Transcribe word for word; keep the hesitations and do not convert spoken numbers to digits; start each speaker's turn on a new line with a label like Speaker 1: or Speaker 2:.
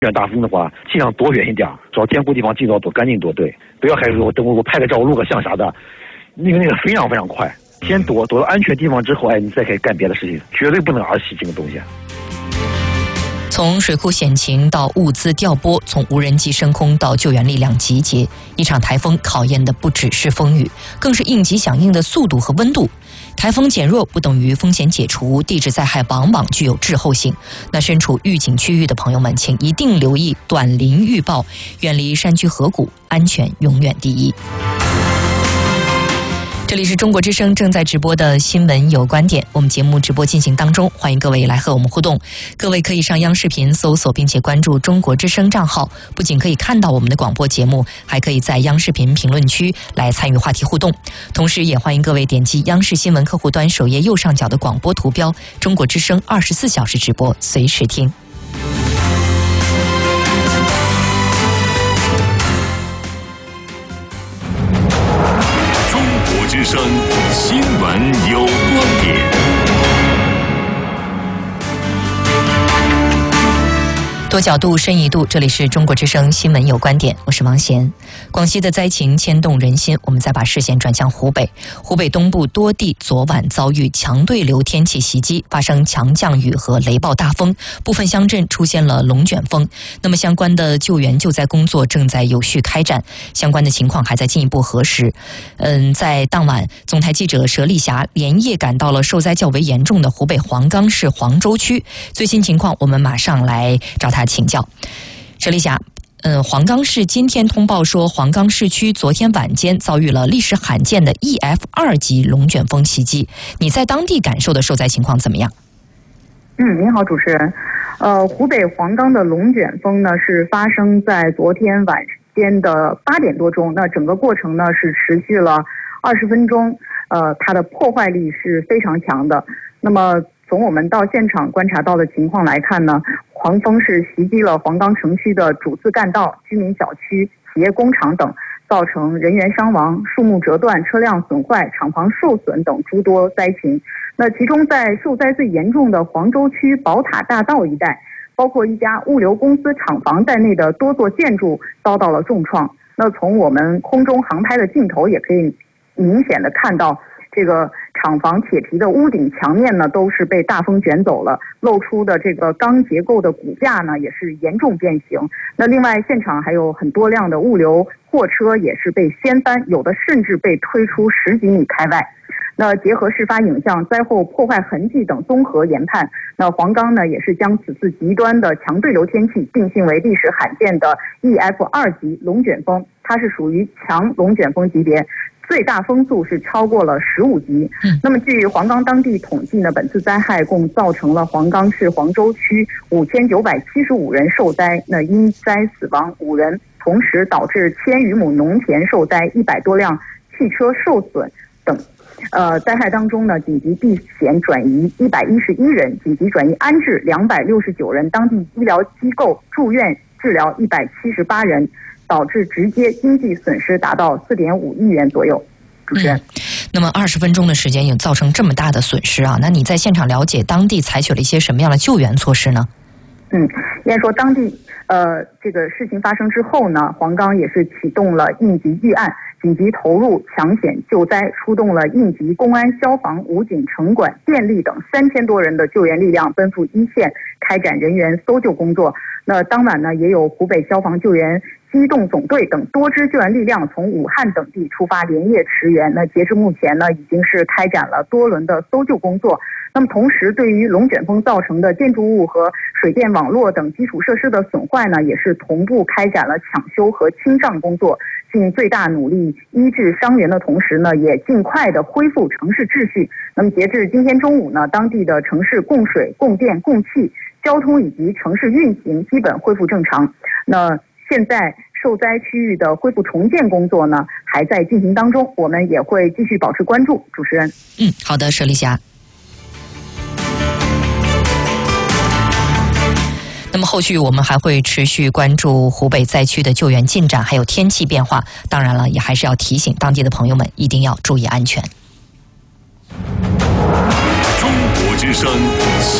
Speaker 1: 远大风的话，尽量躲远一点，找坚固地方尽早躲，赶紧躲，对，不要还是我等我我拍个照录个像啥的，那个那个非常非常快，先躲躲到安全地方之后，哎，你再可以干别的事情，绝对不能儿戏这个东西。
Speaker 2: 从水库险情到物资调拨，从无人机升空到救援力量集结，一场台风考验的不只是风雨，更是应急响应的速度和温度。台风减弱不等于风险解除，地质灾害往往具有滞后性。那身处预警区域的朋友们，请一定留意短临预报，远离山区河谷，安全永远第一。这里是中国之声正在直播的新闻有观点，我们节目直播进行当中，欢迎各位来和我们互动。各位可以上央视频搜索并且关注中国之声账号，不仅可以看到我们的广播节目，还可以在央视频评论区来参与话题互动。同时也欢迎各位点击央视新闻客户端首页右上角的广播图标，中国之声二十四小时直播，随时听。
Speaker 3: 之声新闻有观点。
Speaker 2: 多角度深一度，这里是中国之声新闻有观点，我是王贤。广西的灾情牵动人心，我们再把视线转向湖北。湖北东部多地昨晚遭遇强对流天气袭击，发生强降雨和雷暴大风，部分乡镇出现了龙卷风。那么相关的救援救灾工作正在有序开展，相关的情况还在进一步核实。嗯，在当晚，总台记者佘丽霞连夜赶到了受灾较为严重的湖北黄冈市黄州区，最新情况我们马上来找他请教。佘丽霞，嗯，黄冈市今天通报说，黄冈市区昨天晚间遭遇了历史罕见的 E F 二级龙卷风袭击。你在当地感受的受灾情况怎么样？
Speaker 4: 嗯，您好，主持人。呃，湖北黄冈的龙卷风呢是发生在昨天晚间的八点多钟，那整个过程呢是持续了二十分钟，呃，它的破坏力是非常强的。那么从我们到现场观察到的情况来看呢，黄风是袭击了黄冈城区的主次干道、居民小区、企业工厂等，造成人员伤亡、树木折断、车辆损坏、厂房受损等诸多灾情。那其中在受灾最严重的黄州区宝塔大道一带，包括一家物流公司厂房在内的多座建筑遭到了重创。那从我们空中航拍的镜头也可以明显的看到，这个厂房铁皮的屋顶墙面呢都是被大风卷走了，露出的这个钢结构的骨架呢也是严重变形。那另外现场还有很多辆的物流货车也是被掀翻，有的甚至被推出十几米开外。那结合事发影像、灾后破坏痕迹等综合研判，那黄冈呢也是将此次极端的强对流天气定性为历史罕见的 E F 二级龙卷风，它是属于强龙卷风级别，最大风速是超过了十五级。那么据黄冈当地统计呢，本次灾害共造成了黄冈市黄州区五千九百七十五人受灾，那因灾死亡五人，同时导致千余亩农田受灾，一百多辆汽车受损等。呃，灾害当中呢，紧急避险转移一百一十一人，紧急转移安置两百六十九人，当地医疗机构住院治疗一百七十八人，导致直接经济损失达到四点五亿元左右。主持人，嗯、
Speaker 2: 那么二十分钟的时间有造成这么大的损失啊？那你在现场了解当地采取了一些什么样的救援措施呢？
Speaker 4: 嗯，应该说当地呃这个事情发生之后呢，黄冈也是启动了应急预案，紧急投入抢险救灾，出动了应急公安、消防、武警、城管、电力等三千多人的救援力量，奔赴一线开展人员搜救工作。那当晚呢，也有湖北消防救援机动总队等多支救援力量从武汉等地出发，连夜驰援。那截至目前呢，已经是开展了多轮的搜救工作。那么同时，对于龙卷风造成的建筑物和水电网络等基础设施的损坏呢，也是同步开展了抢修和清障工作，尽最大努力医治伤员的同时呢，也尽快的恢复城市秩序。那么截至今天中午呢，当地的城市供水、供电、供气、交通以及城市运行基本恢复正常。那现在受灾区域的恢复重建工作呢，还在进行当中，我们也会继续保持关注。主持人，
Speaker 2: 嗯，好的，佘丽霞。那么后续我们还会持续关注湖北灾区的救援进展，还有天气变化。当然了，也还是要提醒当地的朋友们一定要注意安全。
Speaker 3: 中国之声。